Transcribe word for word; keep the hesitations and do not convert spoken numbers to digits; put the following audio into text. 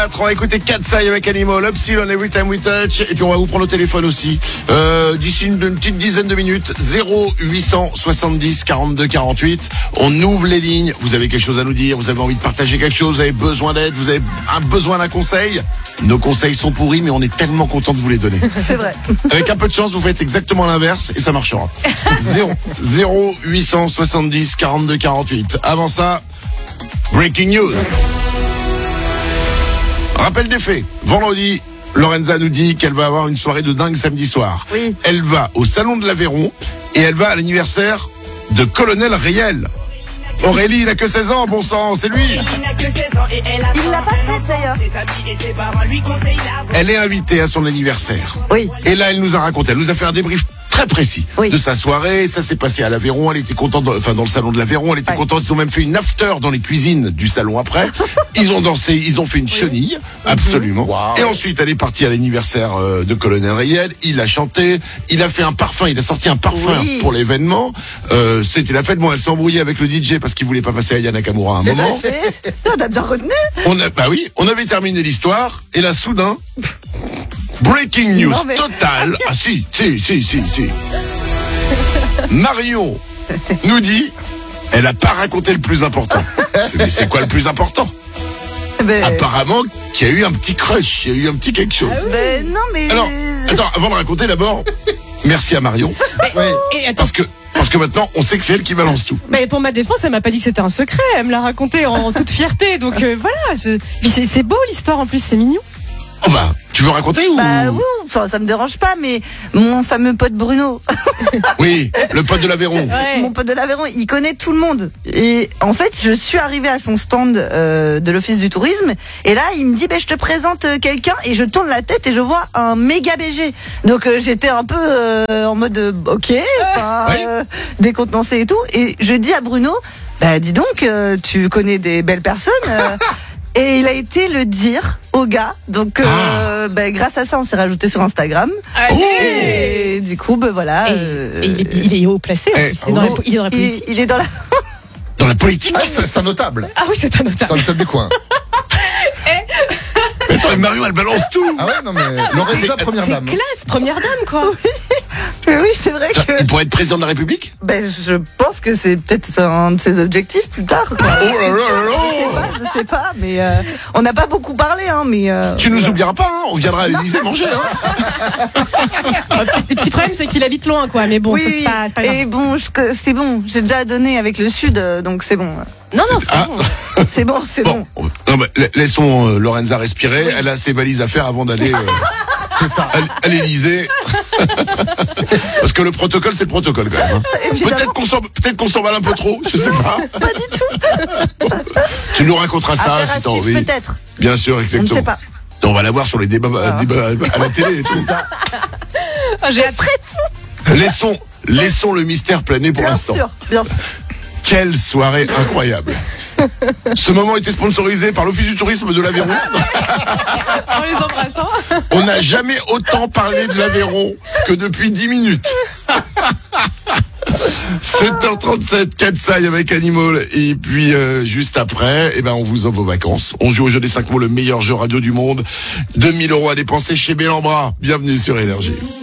On va écouter Katsai avec Animal, Upsilon, Every Time We Touch, et puis on va vous prendre au téléphone aussi. Euh, d'ici une, une petite dizaine de minutes, zéro huit cent soixante-dix quarante-deux quarante-huit. On ouvre les lignes. Vous avez quelque chose à nous dire, vous avez envie de partager quelque chose, vous avez besoin d'aide, vous avez un besoin d'un conseil. Nos conseils sont pourris, mais on est tellement content de vous les donner. C'est vrai. Avec un peu de chance, vous faites exactement l'inverse et ça marchera. zéro huit cent soixante-dix quarante-deux quarante-huit. Avant ça, breaking news. Rappel des faits. Vendredi, Lorenza nous dit qu'elle va avoir une soirée de dingue samedi soir. Oui. Elle va au Salon de l'Aveyron et elle va à l'anniversaire de Colonel Riel. Aurélie, il n'a que seize ans, bon sang, c'est lui. Il l'a pas fait d'ailleurs. Elle est invitée à son anniversaire. Oui. Et là, elle nous a raconté, elle nous a fait un débrief très précis Oui. de sa soirée. Ça s'est passé à l'Aveyron. Elle était contente, dans, enfin dans le salon de l'Aveyron. Elle était Ouais. contente. Ils ont même fait une after dans les cuisines du salon après. Ils ont dansé, ils ont fait une chenille, absolument. Wow. Et ensuite, elle est partie à l'anniversaire euh, de Colonel Riel. Il a chanté, il a fait un parfum, il a sorti un parfum Oui. pour l'événement. Euh, C'était la fête. Bon, elle s'est embrouillée avec le D J parce qu'il voulait pas passer à Aya Nakamura à un moment. On a bien retenu. On a, bah oui, on avait terminé l'histoire et là, soudain, breaking news Non, mais- totale. Ah si, si, si, si, si. Marion nous dit, elle a pas raconté le plus important. Mais c'est quoi le plus important? Ben, Apparemment qu'il y a eu un petit crush, il y a eu un petit quelque chose. ben, non mais. Alors, attends, avant de raconter d'abord, merci à Marion, Ouais. Et attends, parce que parce que maintenant on sait que c'est elle qui balance tout. mais pour ma défense, elle m'a pas dit que c'était un secret. Elle me l'a raconté en toute fierté. Donc euh, voilà, je- puis c'est c'est beau l'histoire en plus, c'est mignon. Oh bah, tu veux raconter ou? Bah oui, enfin ça me dérange pas, mais mon fameux pote Bruno, Oui, le pote de l'Aveyron. Ouais. mon pote de l'Aveyron, il connaît tout le monde. Et en fait, je suis arrivée à son stand euh, de l'office du tourisme, et là, il me dit, ben je te présente euh, quelqu'un, et je tourne la tête et je vois un méga B G. Donc euh, j'étais un peu euh, en mode, euh, ok, enfin, Ouais. euh, décontenancé et tout. Et je dis à Bruno, bah dis donc, euh, tu connais des belles personnes. euh, Et il a été le dire au gars. Donc, euh, bah, grâce à ça, on s'est rajouté sur Instagram. Allez. Et du coup, bah, voilà. Et, euh, et il, est, il est haut placé en Eh, plus. Il est dans la, il est dans la il, politique. il est dans la. Dans la politique. Ah, c'est c'est un notable. Ah oui, c'est un C'est un notable. notable du coin. Mais attends, mais Marion, elle balance tout. Ah ouais, non mais Lorenza, première C'est dame. classe, première dame quoi. Mais oui, c'est vrai que. Il pourrait être président de la République? Ben, je pense que c'est peut-être un de ses objectifs plus tard. quoi. Oh là là là Je sais là. pas, je sais pas, mais euh, on n'a pas beaucoup parlé, hein, mais. euh, Tu nous oublieras pas, hein, on viendra à l'Élysée manger. Hein. Le petit, le petit problème, c'est qu'il habite loin quoi. Mais bon, ça, c'est pas, c'est pas grave. et bon, je- que- c'est bon, j'ai déjà donné avec le Sud, euh, donc c'est bon. Non, non, c'est pas Ah. bon. C'est bon, c'est bon. Bon, non, bah, la- laissons euh, Lorenza respirer. Elle a ses valises à faire avant d'aller euh, C'est ça. à, à l'Élysée. Parce que le protocole, c'est le protocole quand même. hein. Évidemment. Peut-être qu'on s'en, peut-être qu'on s'emballe un peu trop, je sais pas. Pas du tout. Tu nous raconteras ça Affaire si à t'as suivre, envie. peut-être. Bien sûr, On ne exactement. sait pas. On va la voir sur les débats, débats à la télé. C'est ça. Ah, j'ai hâte. Très fou, Laissons, laissons le mystère planer pour bien l'instant. sûr, bien sûr. Quelle soirée incroyable. Ce moment était sponsorisé par l'Office du tourisme de l'Aveyron. En les embrassant. On n'a jamais autant parlé de l'Aveyron que depuis dix minutes. sept heures trente-sept, Katsai avec Animal. Et puis, euh, juste après, eh ben, on vous offre vos vacances. On joue au jeu des cinq mots, le meilleur jeu radio du monde. deux mille euros à dépenser chez Bellambra. Bienvenue sur Énergie.